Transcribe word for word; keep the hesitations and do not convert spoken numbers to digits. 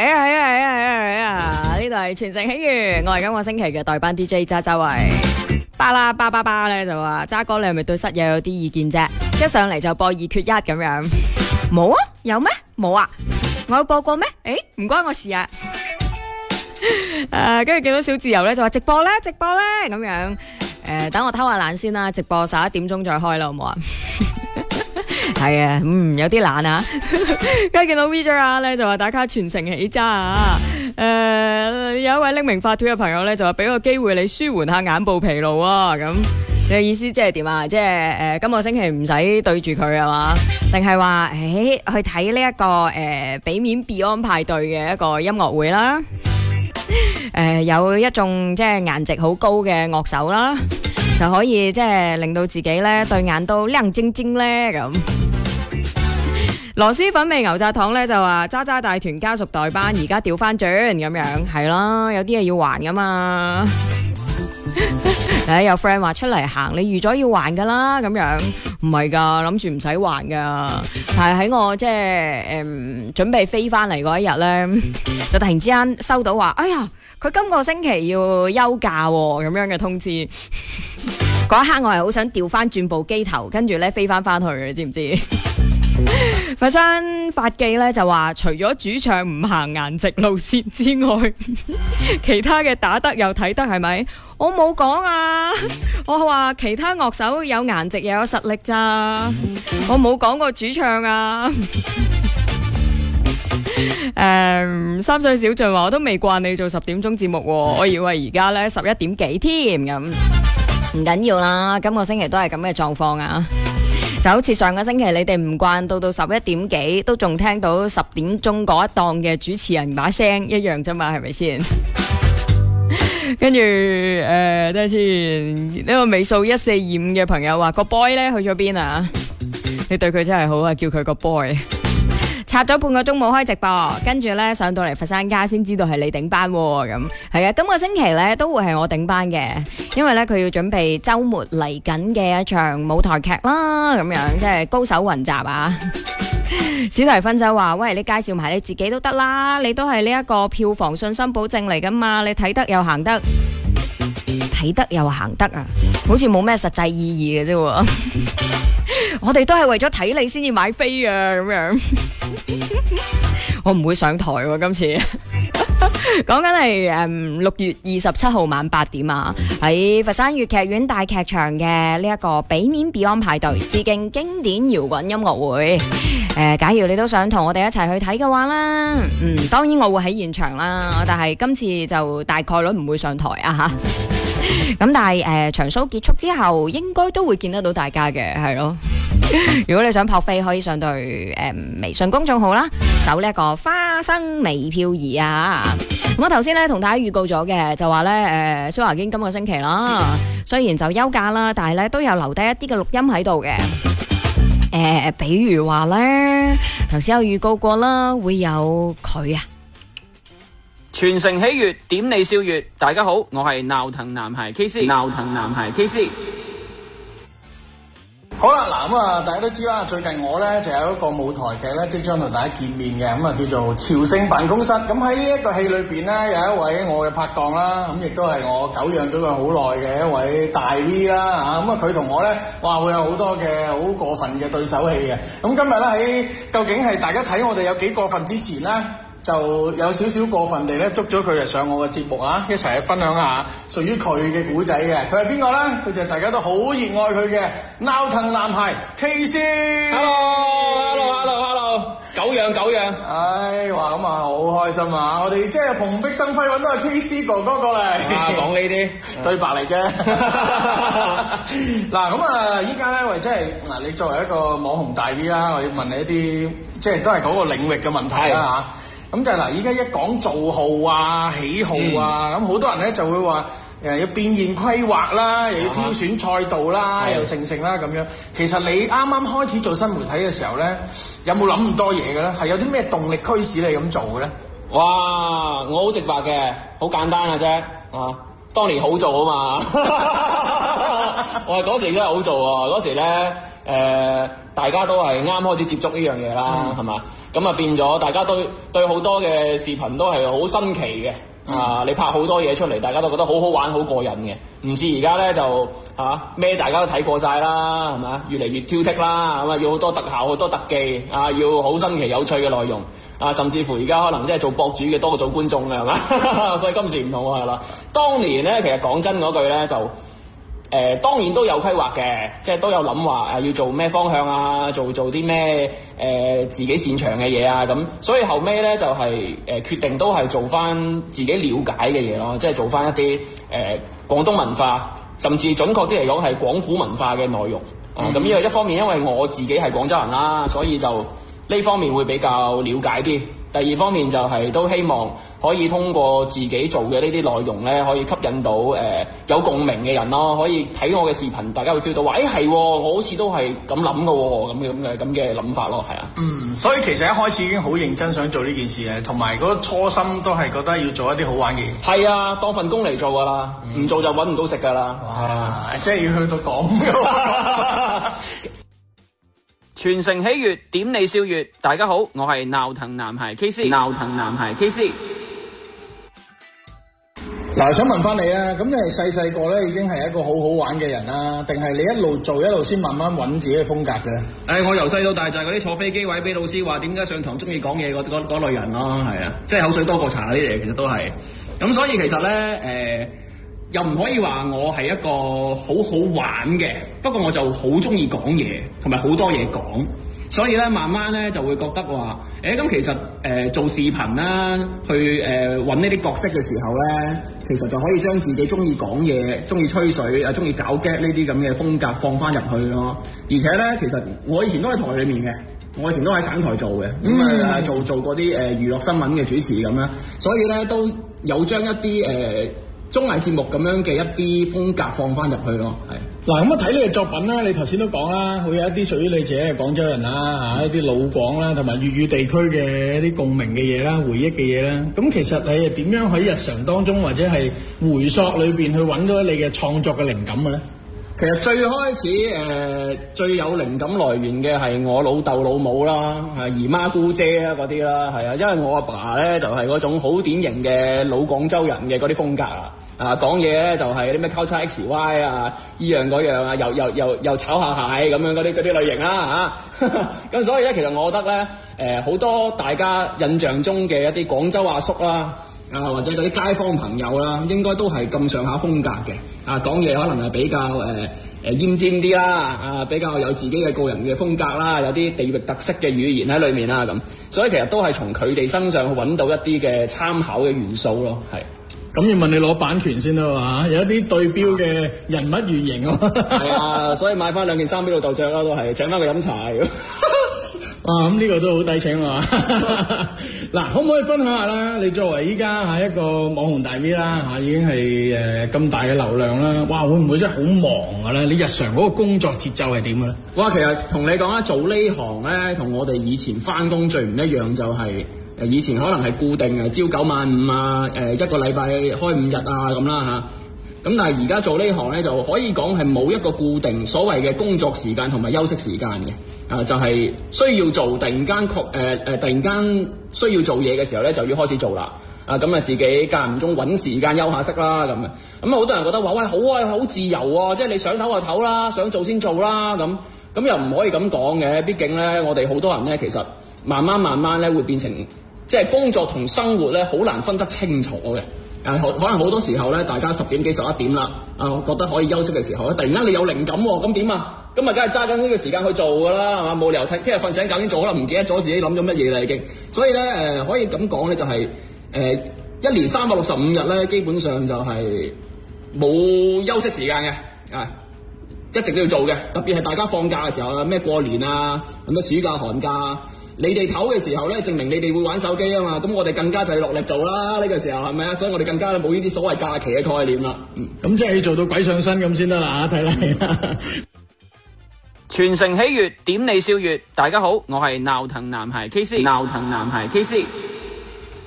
係啊係啊係啊係啊！呢度係全城喜悅，我係今個星期嘅代班 D J 渣渣慧。巴啦巴巴巴咧就話渣哥，你係咪對室友有啲意見啫？一上嚟就播二缺一咁樣，冇啊？有咩？冇啊？我有播過咩？誒，唔關我事啊！誒，跟住見到小自由咧就話直播咧，直播咧咁樣。誒，等我偷下懶先啦，直播十一點鐘再開啦，好唔好啊？係啊，嗯，有啲懶啊。跟住見到 V J 啊咧就話打卡全城起渣啊。誒、呃，有一位匿名發帖嘅朋友咧就話俾個機會你舒緩下眼部疲勞啊。咁你嘅意思即係點啊？即係誒、呃，今個星期唔使對住佢係嘛？定係話誒去睇呢一個誒俾、呃、面 Beyond 派對嘅一個音樂會啦？誒、呃，有一眾即係顏值好高嘅樂手啦，就可以即係令到自己咧對眼都亮晶晶咧咁。螺螄粉味牛軋糖咧就話渣渣大團家屬代班，而家調翻轉咁樣，係啦，有啲嘢要還噶嘛。誒，有 friend 話出嚟行，你預咗要還噶啦，咁樣唔係噶，諗住唔使還噶。但係喺我即係誒、嗯、準備飛翻嚟嗰一日咧，就突然之間收到話，哎呀，佢今個星期要休假咁樣嘅通知。嗰一刻我係好想調翻轉部機頭，跟住咧飛翻翻去，你知唔知？佛山發記咧就話，除咗主唱唔行顏值路線之外，其他嘅打得又睇得係咪？我冇講啊，我話其他樂手有顏值又有實力咋，我冇講過主唱啊。誒、um, 三歲小俊話我都未慣你做十點鐘節目，我以為而家咧十一點幾添咁，唔緊要啦，今個星期都係咁嘅狀況啊。就好似上個星期你哋唔慣到到十一點幾都仲聽到十點鐘嗰一檔嘅主持人把聲一樣啫嘛，係咪先？跟住誒，等下先，呢個尾數一四二五嘅朋友話個 boy 咧去咗邊啊？你對佢真係好啊，叫佢個 boy。插咗半個鐘冇開直播，跟住咧上到嚟佛山家先知道係你頂班喎，咁係啊，今個星期咧都會係我頂班嘅，因為咧佢要準備周末嚟緊嘅一場舞台劇啦，咁樣即係高手雲集啊。史提芬就話：喂，你介紹埋你自己都得啦，你都係呢一個票房信心保證嚟噶嘛，你睇得又行得，睇得又行得啊，好似冇咩實際意義嘅啫。我哋都係為咗睇你先至買飛啊，咁樣。我唔會上台喎，今次講緊係誒六月二十七號晚八點啊，喺佛山粵劇院大劇場嘅呢一個俾面 Beyond 派對致敬經典搖滾音樂會。誒、呃，假如你都想同我哋一齊去睇嘅話啦，嗯，當然我會喺現場啦，但係今次就大概率唔會上台啊吓。咁但係誒、呃、場 show 結束之後，應該都會見得到大家嘅，係咯。如果你想撲飛，可以上到誒、呃、微信公眾號啦，搜呢一個花生微漂兒啊。咁我頭先咧同大家預告咗嘅，就話咧誒蕭亞堅今個星期啦，雖然就休假啦，但係咧都有留低一啲嘅錄音喺度嘅。誒、呃，比如話咧，頭先有預告過啦，會有佢啊。 全城喜悅，點你笑月。大家好，我係鬧騰男孩 K C， 鬧騰男孩 K C。 好啦，嗱咁啊，大家都知啦，最近我咧就有一個舞台劇咧，即將同大家見面嘅，咁啊叫做《朝聖辦公室》。咁喺呢一個戲裏邊咧，有一位我嘅拍檔啦，咁亦都係我久仰咗佢好耐嘅一位大 V 啦，嚇咁啊佢同我咧，哇會有好多嘅好過分嘅對手戲嘅。咁今日咧喺究竟係大家睇我哋有幾過分之前咧，就有少少過分地咧捉咗佢嚟上我嘅節目啊，一齊去分享下屬於佢嘅古仔嘅。佢係邊個咧？佢就係大家都好熱愛佢嘅鬧騰男孩 K C。Hello，Hello，Hello，Hello， 久仰久仰。唉，話咁啊，好開心啊！我哋即係蓬蓽生輝揾到阿 K C 哥哥過嚟。啊，講呢啲對白嚟啫。嗱，咁啊，依家咧，喂，即係嗱，你作為一個網紅大 V 啦，我要問你一啲即係都係嗰個領域嘅問題啦嚇。咁就係嗱，而家一講造號啊、喜好啊，咁好、嗯、多人咧就會話誒要變現規劃啦，又要挑選賽道啦，又成成啦咁樣。其實你啱啱開始做新媒體嘅時候咧，有冇諗咁多嘢嘅咧？係有啲咩動力驅使你咁做嘅咧？ 哇！我好直白嘅，好簡單嘅啫，啊，當年好做啊嘛。 我嗰時真係好做喎，嗰時咧誒、呃、大家都係啱開始接觸呢樣嘢啦，係嘛、嗯？咁啊變咗大家都對好多嘅視頻都係好新奇嘅。嗯、啊！你拍好多嘢出嚟，大家都覺得好好玩、好過癮嘅。唔似而家咧就嚇咩、啊，大家都睇過晒啦，係嘛？越嚟越挑剔啦，咁啊要好多特效、好多特技啊，要好新奇有趣嘅內容啊，甚至乎而家可能即係做博主嘅多過做觀眾嘅，係嘛？所以今時唔同係啦。當年咧，其實講真嗰句咧就。誒、呃、當然都有規劃嘅，即係都有諗話誒要做咩方向啊，做做啲咩誒自己擅長嘅嘢啊咁，所以後尾咧就係、是、誒、呃、決定都係做翻自己了解嘅嘢咯，即係做翻一啲誒、呃、廣東文化，甚至準確啲嚟講係廣府文化嘅內容啊。咁因為一方面因為我自己係廣州人啦，所以就呢方面會比較了解啲。第二方面就係都希望可以通過自己做嘅呢啲內容咧，可以吸引到誒、呃、有共鳴嘅人咯，可以睇我嘅視頻，大家會 feel 到話，誒係，我好似都係咁諗嘅喎，咁嘅咁嘅咁嘅諗法咯，係啊。嗯， 所以其實一開始已經好認真想做呢件事嘅，同埋嗰個初心都係覺得要做一啲好玩嘅嘢。 係啊，當份工嚟做㗎啦，唔、嗯、做就揾唔到食㗎啦。 哇！即係要去到講嘅喎。 全城喜悅，點你笑月。大家好，我係鬧騰男孩 K C。鬧騰男孩 K C。 嗱，想問翻你啊，咁你係細細個咧已經係一個好好玩嘅人啦，定係你一路做一路先慢慢揾自己嘅風格嘅？誒、 哎，我由細到大就係嗰啲坐飛機位俾老師話點解上堂中意講嘢嗰嗰嗰類人咯，係啊，即係口水多過茶嗰啲嘢，其實都係。咁所以其實咧，誒、呃。又唔可以話我係一個好好玩嘅，不過我就好中意講嘢，同埋好多嘢講，所以咧慢慢咧就會覺得話，誒咁其實誒、呃、做視頻啦，去誒揾呢啲角色嘅時候咧，其實就可以將自己中意講嘢、中意吹水啊、中意搞 gag 呢啲咁嘅風格放翻入去咯。而且咧，其實我以前都喺台裏面嘅，我以前都喺省台做嘅，咁啊、嗯、做做過啲誒娛樂新聞嘅主持咁樣，所以咧都有將一啲誒。呃綜藝節目咁樣嘅一啲風格放翻入去咯，係。 嗱，咁啊睇你嘅作品啦，你頭先都講啦，會有一啲屬於你自己嘅廣州人啦，嚇一啲老廣啦，同埋粵語地區嘅一啲共鳴嘅嘢啦、回憶嘅嘢啦。咁其實你係點樣喺日常當中或者係回溯裏邊去揾到你嘅創作嘅靈感嘅咧？ 其實最開始誒、呃、最有靈感來源嘅係我老豆老母啦，係姨媽姑姐啊嗰啲啦，係啊，因為我阿爸咧就係、是、嗰種好典型嘅老廣州人嘅嗰啲風格啊。啊，講嘢咧就係啲咩 Culture X Y 啊，依樣嗰樣啊，又又又又炒下蟹咁樣嗰啲嗰啲類型啦嚇。咁、啊、所以咧，其實我覺得咧，誒、呃、好多大家印象中嘅一啲廣州阿叔啦，啊或者嗰啲街坊朋友啦，應該都係咁上下風格嘅。啊，講嘢可能係比較誒誒奄尖啲啦，啊比較有自己嘅個人嘅風格啦，有啲地域特色嘅語言喺裏面啦咁。所以其實都係從佢哋身上去揾到一啲嘅參考嘅元素咯，係。 咁要問你攞版權先啦嘛，有一啲對標嘅人物原型啊， 係啊，所以買翻兩件衫俾老豆着啦，都係請翻佢飲茶。 哇，咁呢個都好抵請啊！嗱，可唔可以分享下啦？你作為依家係一個網紅大 V 啦，嚇已經係誒咁大嘅流量啦，哇，會唔會真係好忙㗎咧？你日常嗰個工作節奏係點嘅咧？ 哇，其實同你講啦，做呢行咧，同我哋以前翻工最唔一樣就係、是。誒以前可能係固定嘅朝九晚五啊，誒一個禮拜開五日啊咁啦嚇，咁但係而家做呢行咧就可以講係冇一個固定所謂嘅工作時間同埋休息時間嘅，啊就係、是、需要做突然間確誒誒突然間需要做嘢嘅時候咧就要開始做啦，啊咁啊自己間唔中揾時間休下息啦咁啊，咁好多人覺得話喂好啊好自由啊，即係你想唞就唞啦，想做先做啦咁，咁又唔可以咁講嘅，畢竟咧我哋好多人咧其實慢慢慢慢咧會變成。即係工作同生活咧，好難分得清楚嘅。誒，可可能好多時候咧，大家十點幾十一點啦，啊，覺得可以休息嘅時候咧，突然間你有靈感喎，咁點啊？咁啊，梗係揸緊呢個時間去做㗎啦，係嘛？冇理由聽聽日瞓醒覺已經做啦，唔記得咗自己諗咗乜嘢啦已經。所以咧，誒、呃、可以咁講咧，就係、是、誒、呃、一年三百六十五日咧，基本上就係冇休息時間嘅，啊，一直都要做嘅。特別係大家放假嘅時候啊，咩過年啊，咁咩暑假寒假。你哋唞嘅時候咧，證明你哋會玩手機啊嘛，咁我哋更加就要落力做啦，呢、這個時候係咪啊？所以我哋更加冇呢啲所謂假期嘅概念啦。嗯，咁即係要做到鬼上身咁先得啦，睇嚟。 全城喜悅，點你笑月。大家好，我係鬧騰男孩 K C。鬧騰男孩 K C。